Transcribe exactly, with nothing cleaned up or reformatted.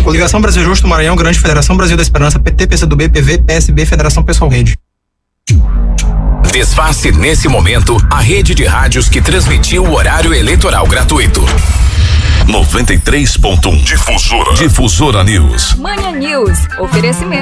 Coligação Brasil Justo, Maranhão Grande, Federação Brasil da Esperança, P T, P C do B, P V, P S B, Federação Pessoal Rede. Desface nesse momento a rede de rádios que transmitiu o horário eleitoral gratuito. noventa e três ponto um Difusora. Difusora News. Manhã News. Oferecimento.